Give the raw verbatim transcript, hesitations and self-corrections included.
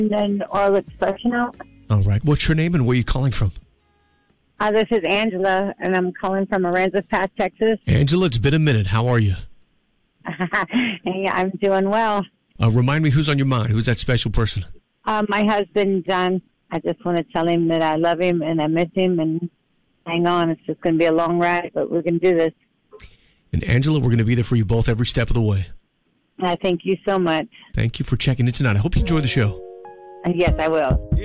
then Oral Expression out. All right. What's your name and where are you calling from? Uh, this is Angela, and I'm calling from Aransas Pass, Texas. Angela, it's been a minute. How are you? Hey, I'm doing well. Uh, remind me who's on your mind. Who's that special person? Uh, my husband, John. I just want to tell him that I love him and I miss him, and hang on. It's just going to be a long ride, but we're going to do this. And Angela, we're going to be there for you both every step of the way. I thank you so much. Thank you for checking in tonight. I hope you enjoy the show. Uh, yes, I will.